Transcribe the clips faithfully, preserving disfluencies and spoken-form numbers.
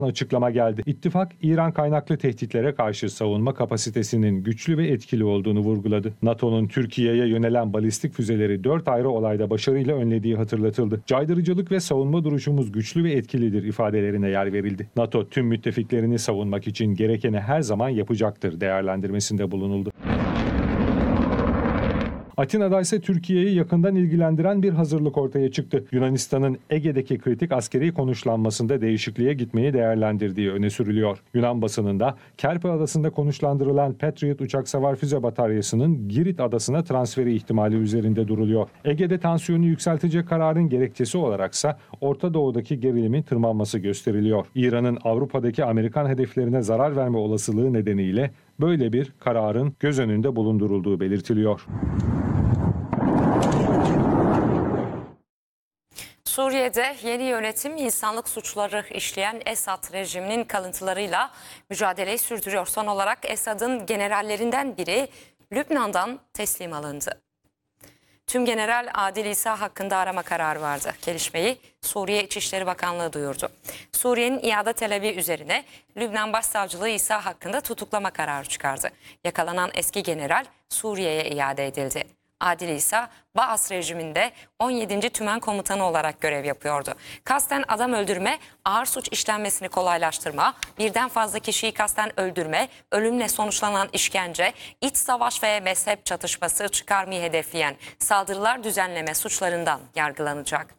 açıklama geldi. İttifak, İran kaynaklı tehditlere karşı savunma kapasitesinin güçlü ve etkili olduğunu vurguladı. NATO'nun Türkiye'ye yönelen balistik füzeleri dört ayrı olayda başarıyla önlediği hatırlatıldı. Caydırıcılık ve savunma duruşumuz güçlü ve etkilidir ifadelerine yer verildi. NATO tüm müttefiklerini savunmak için gerekeni her zaman yapacaktır değerlendirmesinde bulunuldu. Atina'da ise Türkiye'yi yakından ilgilendiren bir hazırlık ortaya çıktı. Yunanistan'ın Ege'deki kritik askeri konuşlanmasında değişikliğe gitmeyi değerlendirdiği öne sürülüyor. Yunan basınında Kerpe Adası'nda konuşlandırılan Patriot uçak savar füze bataryasının Girit Adası'na transferi ihtimali üzerinde duruluyor. Ege'de tansiyonu yükseltecek kararın gerekçesi olaraksa Orta Doğu'daki gerilimin tırmanması gösteriliyor. İran'ın Avrupa'daki Amerikan hedeflerine zarar verme olasılığı nedeniyle böyle bir kararın göz önünde bulundurulduğu belirtiliyor. Suriye'de yeni yönetim insanlık suçları işleyen Esad rejiminin kalıntılarıyla mücadeleyi sürdürüyor. Son olarak Esad'ın generallerinden biri Lübnan'dan teslim alındı. Tüm General Adil İsa hakkında arama kararı vardı. Gelişmeyi Suriye İçişleri Bakanlığı duyurdu. Suriye'nin iade talebi üzerine Lübnan Başsavcılığı İsa hakkında tutuklama kararı çıkardı. Yakalanan eski general Suriye'ye iade edildi. Adil İsa, Baas rejiminde on yedinci Tümen Komutanı olarak görev yapıyordu. Kasten adam öldürme, ağır suç işlenmesini kolaylaştırma, birden fazla kişiyi kasten öldürme, ölümle sonuçlanan işkence, iç savaş ve mezhep çatışması çıkarmayı hedefleyen saldırılar düzenleme suçlarından yargılanacak.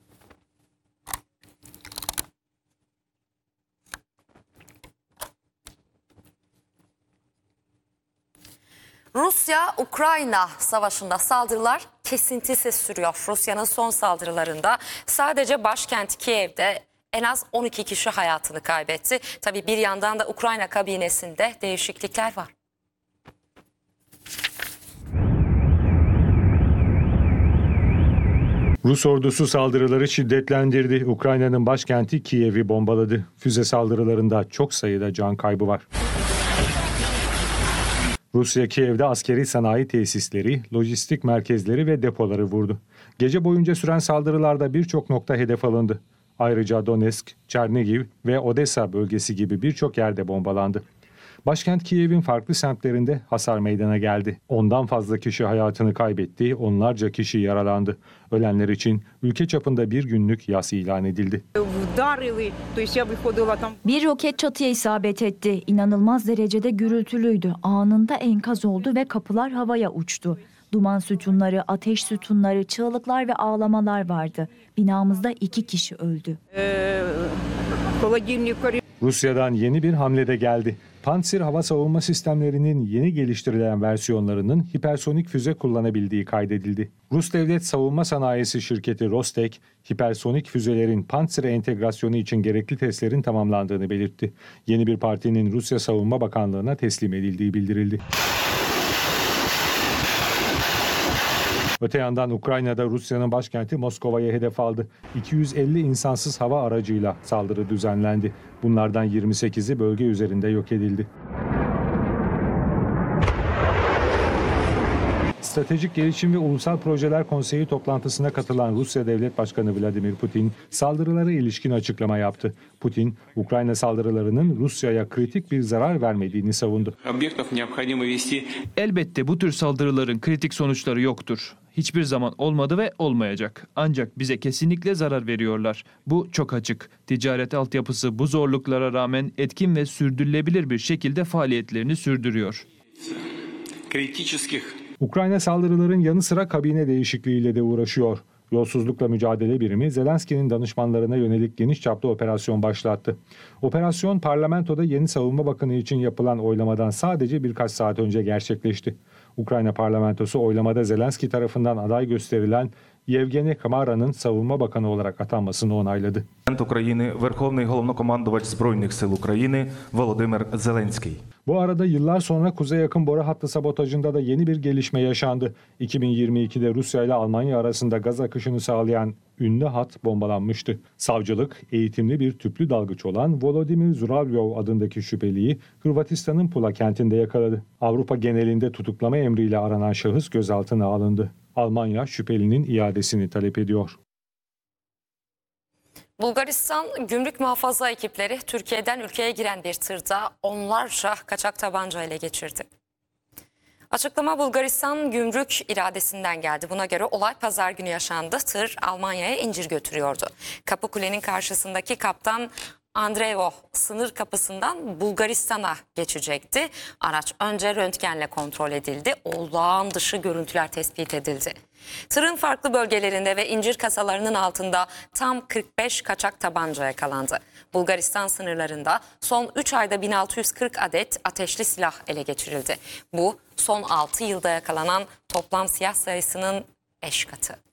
Rusya-Ukrayna savaşında saldırılar kesintisiz sürüyor. Rusya'nın son saldırılarında sadece başkent Kiev'de en az on iki kişi hayatını kaybetti. Tabii bir yandan da Ukrayna kabinesinde değişiklikler var. Rus ordusu saldırıları şiddetlendirdi. Ukrayna'nın başkenti Kiev'i bombaladı. Füze saldırılarında çok sayıda can kaybı var. Rusya Kiev'de askeri sanayi tesisleri, lojistik merkezleri ve depoları vurdu. Gece boyunca süren saldırılarda birçok nokta hedef alındı. Ayrıca Donetsk, Çernigiv ve Odessa bölgesi gibi birçok yerde bombalandı. Başkent Kiev'in farklı semtlerinde hasar meydana geldi. Ondan fazla kişi hayatını kaybetti, onlarca kişi yaralandı. Ölenler için ülke çapında bir günlük yas ilan edildi. Bir roket çatıya isabet etti. İnanılmaz derecede gürültülüydü. Anında enkaz oldu ve kapılar havaya uçtu. Duman sütunları, ateş sütunları, çığlıklar ve ağlamalar vardı. Binamızda iki kişi öldü. Rusya'dan yeni bir hamle de geldi. Pantsir hava savunma sistemlerinin yeni geliştirilen versiyonlarının hipersonik füze kullanabildiği kaydedildi. Rus Devlet Savunma Sanayisi şirketi Rostek, hipersonik füzelerin Pantsir'e entegrasyonu için gerekli testlerin tamamlandığını belirtti. Yeni bir partinin Rusya Savunma Bakanlığı'na teslim edildiği bildirildi. Öte yandan Ukrayna'da Rusya'nın başkenti Moskova'ya hedef aldı. iki yüz elli insansız hava aracıyla saldırı düzenlendi. Bunlardan yirmi sekizi bölge üzerinde yok edildi. Stratejik Gelişim ve Ulusal Projeler Konseyi toplantısına katılan Rusya Devlet Başkanı Vladimir Putin saldırılara ilişkin açıklama yaptı. Putin, Ukrayna saldırılarının Rusya'ya kritik bir zarar vermediğini savundu. Elbette bu tür saldırıların kritik sonuçları yoktur. Hiçbir zaman olmadı ve olmayacak. Ancak bize kesinlikle zarar veriyorlar. Bu çok açık. Ticaret altyapısı bu zorluklara rağmen etkin ve sürdürülebilir bir şekilde faaliyetlerini sürdürüyor. Ukrayna saldırıların yanı sıra kabine değişikliğiyle de uğraşıyor. Yolsuzlukla mücadele birimi Zelenski'nin danışmanlarına yönelik geniş çaplı operasyon başlattı. Operasyon parlamentoda yeni savunma bakanı için yapılan oylamadan sadece birkaç saat önce gerçekleşti. Ukrayna parlamentosu oylamada Zelenski tarafından aday gösterilen Yevgeni Kamara'nın savunma bakanı olarak atanmasını onayladı. України, Верховний Головнокомандувач Збройних сил України Володимир Зеленський. Bu arada yıllar sonra kuzeye yakın boru hattı sabotajında da yeni bir gelişme yaşandı. iki bin yirmi ikide Rusya ile Almanya arasında gaz akışını sağlayan ünlü hat bombalanmıştı. Savcılık, eğitimli bir tüplü dalgıç olan Volodymyr Zuravyov adındaki şüpheliyi Hırvatistan'ın Pula kentinde yakaladı. Avrupa genelinde tutuklama emriyle aranan şahıs gözaltına alındı. Almanya şüphelinin iadesini talep ediyor. Bulgaristan gümrük muhafaza ekipleri Türkiye'den ülkeye giren bir tırda onlarca kaçak tabanca ele geçirdi. Açıklama Bulgaristan gümrük iradesinden geldi. Buna göre olay pazar günü yaşandı. Tır Almanya'ya incir götürüyordu. Kapıkule'nin karşısındaki kaptan Andreevo sınır kapısından Bulgaristan'a geçecekti. Araç önce röntgenle kontrol edildi. Olağan dışı görüntüler tespit edildi. Tırın farklı bölgelerinde ve incir kasalarının altında tam kırk beş kaçak tabanca yakalandı. Bulgaristan sınırlarında son üç ayda bin altı yüz kırk adet ateşli silah ele geçirildi. Bu son altı yılda yakalanan toplam silah sayısının beş katı.